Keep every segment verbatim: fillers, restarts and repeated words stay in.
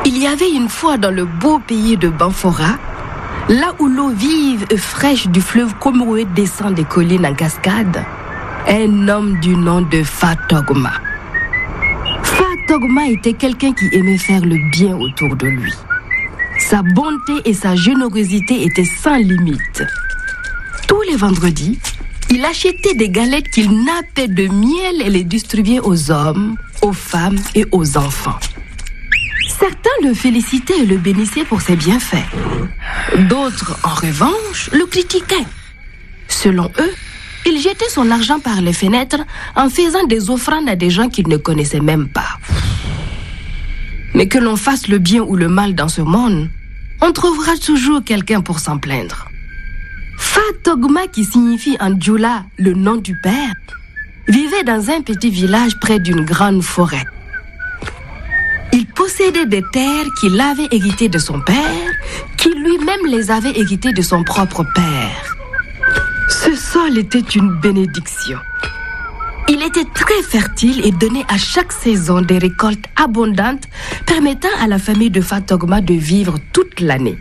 Il y avait une fois dans le beau pays de Banfora, là où l'eau vive et fraîche du fleuve Komoué descend des collines en cascade, un homme du nom de Fatogma. Fatogma était quelqu'un qui aimait faire le bien autour de lui. Sa bonté et sa générosité étaient sans limite. Tous les vendredis, il achetait des galettes qu'il nappait de miel et les distribuait aux hommes, aux femmes et aux enfants. Certains le félicitaient et le bénissaient pour ses bienfaits. D'autres, en revanche, le critiquaient. Selon eux, il jetait son argent par les fenêtres en faisant des offrandes à des gens qu'il ne connaissait même pas. Mais que l'on fasse le bien ou le mal dans ce monde, on trouvera toujours quelqu'un pour s'en plaindre. Fatogma, qui signifie en djoula le nom du père, vivait dans un petit village près d'une grande forêt. Il possédait des terres qu'il avait héritées de son père, qui lui-même les avait héritées de son propre père. Ce sol était une bénédiction. Il était très fertile et donnait à chaque saison des récoltes abondantes, permettant à la famille de Fatogma de vivre toute l'année.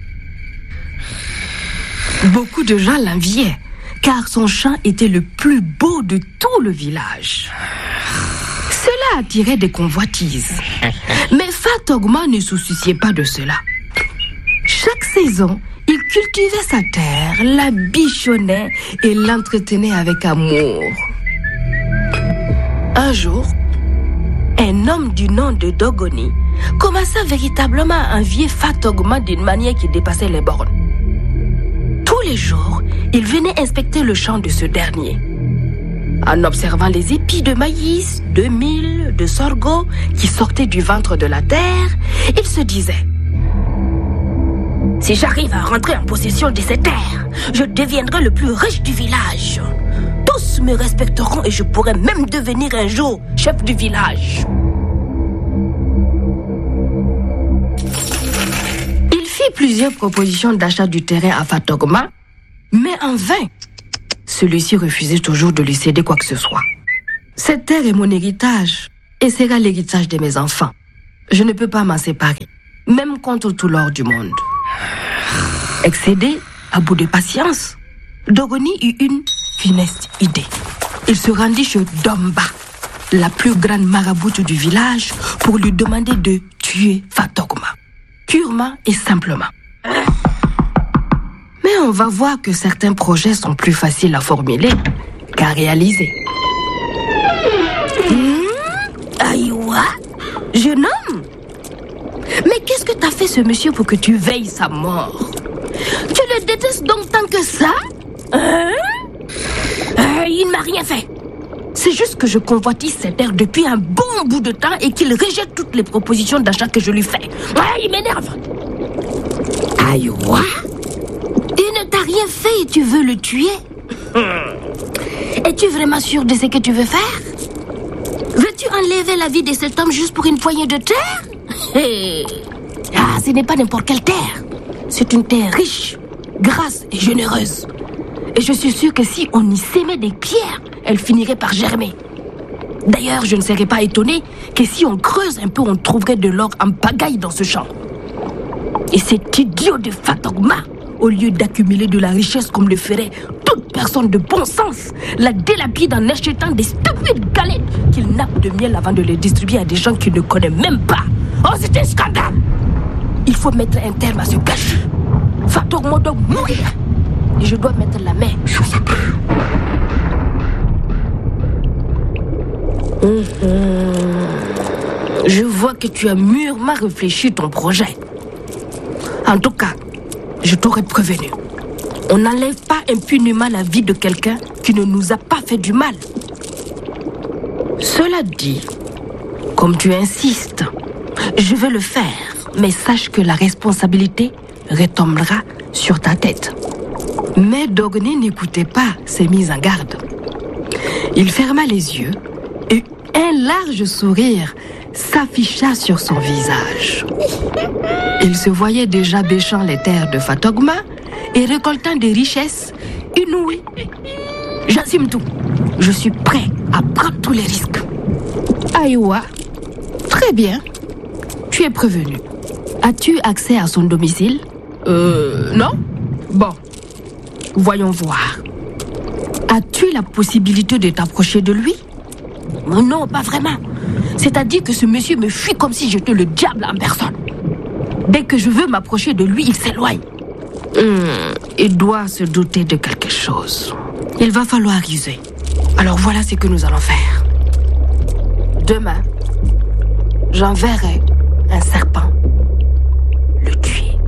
Beaucoup de gens l'enviaient, car son champ était le plus beau de tout le village. Cela attirait des convoitises. Mais Fatogma ne se souciait pas de cela. Chaque saison, il cultivait sa terre, la bichonnait et l'entretenait avec amour. Un jour, un homme du nom de Dogoni commença véritablement à envier Fatogma d'une manière qui dépassait les bornes. Tous les jours, il venait inspecter le champ de ce dernier. En observant les épis de maïs, de mil, de sorgho qui sortaient du ventre de la terre, il se disait: si j'arrive à rentrer en possession de ces terres, je deviendrai le plus riche du village. Tous me respecteront et je pourrai même devenir un jour chef du village. Il fit plusieurs propositions d'achat du terrain à Fatogma, mais en vain. Celui-ci refusait toujours de lui céder quoi que ce soit. Cette terre est mon héritage et sera l'héritage de mes enfants. Je ne peux pas m'en séparer, même contre tout l'or du monde. Excédé, à bout de patience, Dogoni eut une funeste idée. Il se rendit chez Domba, la plus grande maraboute du village, pour lui demander de tuer Fatogma, purement et simplement. Mais on va voir que certains projets sont plus faciles à formuler qu'à réaliser. Mmh, Aïwa, jeune homme, mais qu'est-ce que t'as fait ce monsieur pour que tu veilles sa mort? Tu le détestes donc tant que ça? Hein? euh, Il ne m'a rien fait. C'est juste que je convoitise cette terre depuis un bon bout de temps et qu'il rejette toutes les propositions d'achat que je lui fais. Ouais, il m'énerve. Aïwa, il ne t'a rien fait et tu veux le tuer? Es-tu vraiment sûr de ce que tu veux faire? Veux-tu enlever la vie de cet homme juste pour une poignée de terre? Hey. Ah, ce n'est pas n'importe quelle terre. C'est une terre riche, grasse et généreuse. Et je suis sûre que si on y sémait des pierres, elle finirait par germer. D'ailleurs, je ne serais pas étonnée que si on creuse un peu, on trouverait de l'or en pagaille dans ce champ. Et cet idiot de Fatogma, au lieu d'accumuler de la richesse comme le ferait toute personne de bon sens, la délapide en achetant des stupides galettes qu'il nappe de miel avant de les distribuer à des gens qu'il ne connaît même pas. Oh, c'est un scandale! Il faut mettre un terme à ce gâchis. Fatogma doit mourir. Et je dois mettre la main sur sa tête. Mmh. Je vois que tu as mûrement réfléchi ton projet. En tout cas, je t'aurais prévenu. On n'enlève pas impunément la vie de quelqu'un qui ne nous a pas fait du mal. Cela dit, comme tu insistes, je vais le faire. Mais sache que la responsabilité retombera sur ta tête. Mais Dogoni n'écoutait pas ces mises en garde. Il ferma les yeux et un large sourire s'afficha sur son visage. Il se voyait déjà bêchant les terres de Fatogma et récoltant des richesses inouïes. J'assume tout. Je suis prêt à prendre tous les risques. Aïwa, très bien. Tu es prévenu. As-tu accès à son domicile? Euh, non? Bon, voyons voir. As-tu la possibilité de t'approcher de lui? Non, pas vraiment. C'est-à-dire que ce monsieur me fuit comme si j'étais le diable en personne. Dès que je veux m'approcher de lui, il s'éloigne. Hum, il doit se douter de quelque chose. Il va falloir user. Alors voilà ce que nous allons faire. Demain, j'enverrai un serpent le tuer.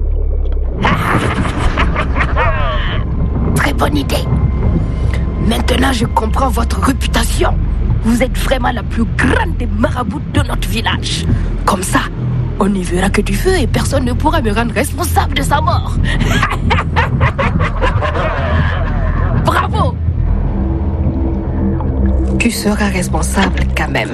Très bonne idée. Maintenant, je comprends votre réputation. Vous êtes vraiment la plus grande des marabouts de notre village. Comme ça, on n'y verra que du feu et personne ne pourra me rendre responsable de sa mort. Bravo! Tu seras responsable quand même.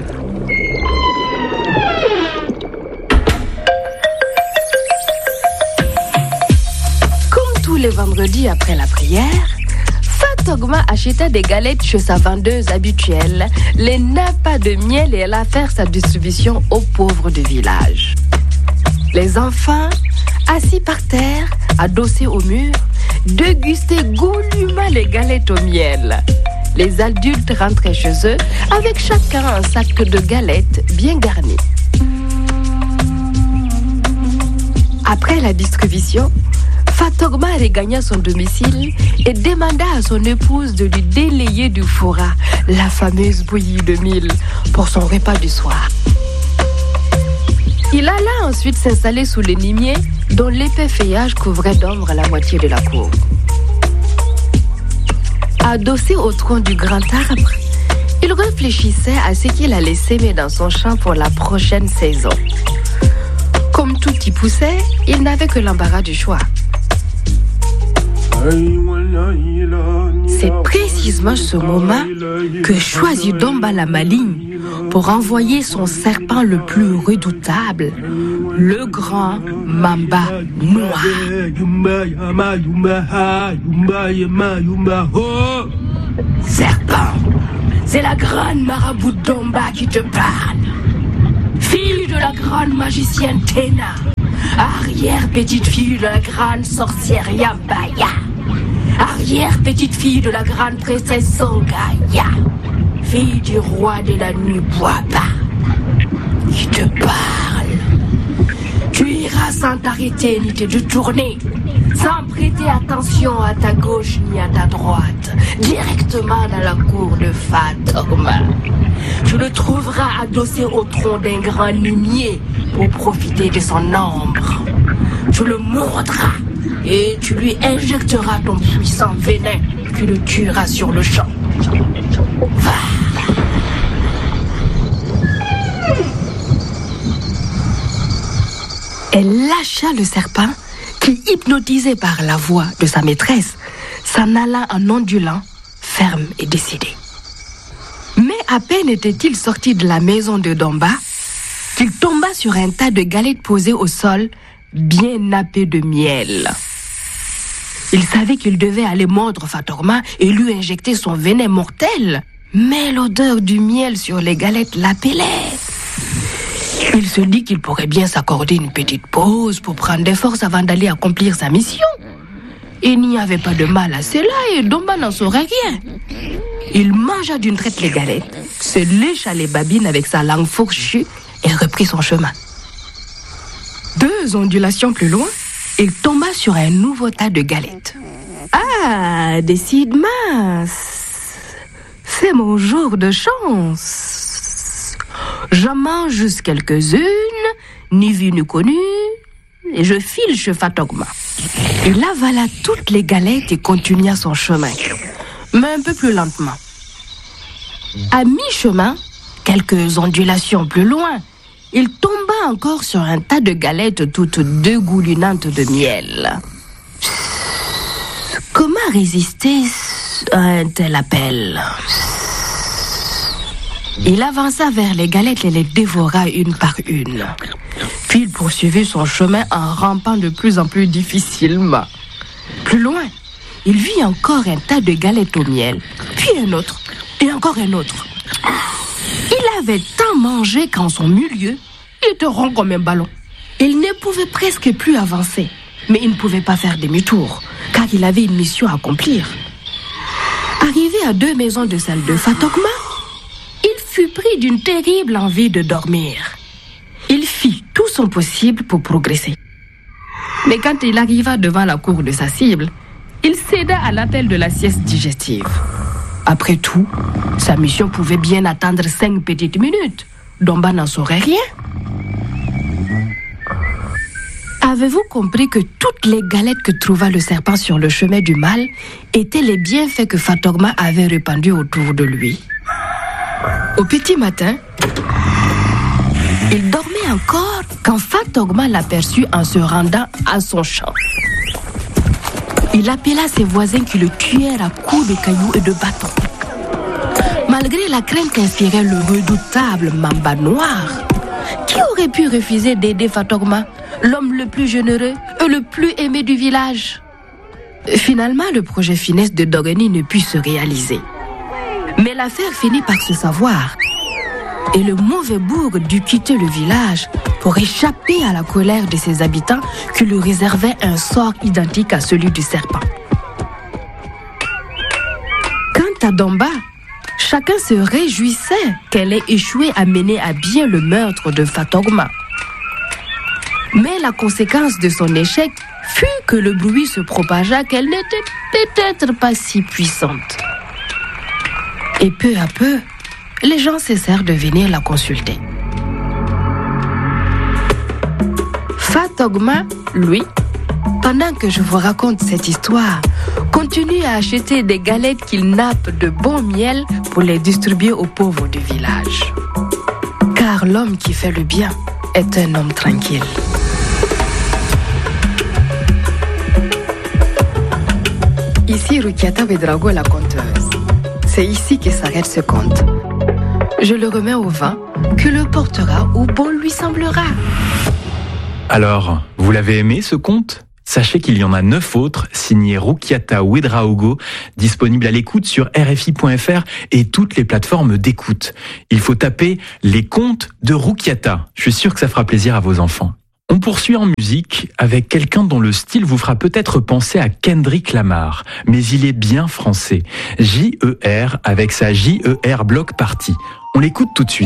Comme tous les vendredis après la prière, Fatogma acheta des galettes chez sa vendeuse habituelle, les nappes de miel et alla faire sa distribution aux pauvres du village. Les enfants, assis par terre, adossés au mur, dégustaient goulûment les galettes au miel. Les adultes rentraient chez eux avec chacun un sac de galettes bien garni. Après la distribution, Fatogma regagna son domicile et demanda à son épouse de lui délayer du fourra, la fameuse bouillie de mil, pour son repas du soir. Il alla ensuite s'installer sous les nimiers dont l'épais feuillage couvrait d'ombre la moitié de la cour. Adossé au tronc du grand arbre, il réfléchissait à ce qu'il allait s'aimer dans son champ pour la prochaine saison. Comme tout y poussait, il n'avait que l'embarras du choix. C'est précisément ce moment que choisit Domba la maligne pour envoyer son serpent le plus redoutable, le grand Mamba noir. Serpent, c'est la grande marabout Domba qui te parle. Fille de la grande magicienne Tena, arrière-petite-fille de la grande sorcière Yambaya, arrière-petite-fille de la grande princesse Songaya, fille du roi de la nuit Boaba, qui te parle. Tu iras sans t'arrêter ni te détourner, sans prêter attention à ta gauche ni à ta droite, directement dans la cour de Fatogma. Tu le trouveras adossé au tronc d'un grand limier pour profiter de son ombre. Tu le mordras et tu lui injecteras ton puissant venin qui le tuera sur le champ. Va. Elle lâcha le serpent qui, hypnotisé par la voix de sa maîtresse, s'en alla en ondulant, ferme et décidé. Mais à peine était-il sorti de la maison de Domba qu'il tomba sur un tas de galettes posées au sol, bien nappées de miel. Il savait qu'il devait aller mordre Fatogma et lui injecter son venin mortel, mais l'odeur du miel sur les galettes l'appelait. Il se dit qu'il pourrait bien s'accorder une petite pause pour prendre des forces avant d'aller accomplir sa mission. Il n'y avait pas de mal à cela et Domba n'en saurait rien. Il mangea d'une traite les galettes, se lécha les babines avec sa langue fourchue et reprit son chemin. Deux ondulations plus loin, il tomba sur un nouveau tas de galettes. Ah, décidément, c'est mon jour de chance. J'en mange juste quelques-unes, ni vu ni connu, et je file chez Fatogma. Il avala toutes les galettes et continua son chemin, mais un peu plus lentement. À mi-chemin, quelques ondulations plus loin, il tomba encore sur un tas de galettes toutes dégoulinantes de miel. Comment résister à un tel appel? Il avança vers les galettes et les dévora une par une. Puis il poursuivit son chemin en rampant de plus en plus difficilement. Plus loin, il vit encore un tas de galettes au miel, puis un autre, et encore un autre. Il avait tant mangé qu'en son milieu, il était rond comme un ballon. Il ne pouvait presque plus avancer, mais il ne pouvait pas faire demi-tour, car il avait une mission à accomplir. Arrivé à deux maisons de celle de Fatogma, il fut pris d'une terrible envie de dormir. Il fit tout son possible pour progresser. Mais quand il arriva devant la cour de sa cible, il céda à l'appel de la sieste digestive. Après tout, sa mission pouvait bien attendre cinq petites minutes. Domba n'en saurait rien. Avez-vous compris que toutes les galettes que trouva le serpent sur le chemin du mal étaient les bienfaits que Fatogma avait répandus autour de lui? Au petit matin, il dormait encore quand Fatogma l'aperçut en se rendant à son champ. Il appela ses voisins qui le tuèrent à coups de cailloux et de bâtons. Malgré la crainte qu'inspirait le redoutable Mamba Noir, qui aurait pu refuser d'aider Fatogma, l'homme le plus généreux et le plus aimé du village? Finalement, le projet funeste de Dogoni ne put se réaliser. Mais l'affaire finit par se savoir. Et le mauvais bourg dut quitter le village pour échapper à la colère de ses habitants qui lui réservaient un sort identique à celui du serpent. Quant à Domba, chacun se réjouissait qu'elle ait échoué à mener à bien le meurtre de Fatogma. Mais la conséquence de son échec fut que le bruit se propagea qu'elle n'était peut-être pas si puissante. Et peu à peu, les gens cessèrent de venir la consulter. Fatogma, lui, pendant que je vous raconte cette histoire, continue à acheter des galettes qu'il nappe de bon miel pour les distribuer aux pauvres du village. Car l'homme qui fait le bien est un homme tranquille. Ici Rukiata Ouedraogo, la conteuse. C'est ici que s'arrête ce conte. Je le remets au vent, que le portera où bon lui semblera. Alors, vous l'avez aimé ce conte ? Sachez qu'il y en a neuf autres, signés Rukiata Ouedraogo, disponibles à l'écoute sur R F I point F R et toutes les plateformes d'écoute. Il faut taper les contes de Rukiata. Je suis sûr que ça fera plaisir à vos enfants. On poursuit en musique avec quelqu'un dont le style vous fera peut-être penser à Kendrick Lamar, mais il est bien français. J E R avec sa J E R Block Party. On l'écoute tout de suite.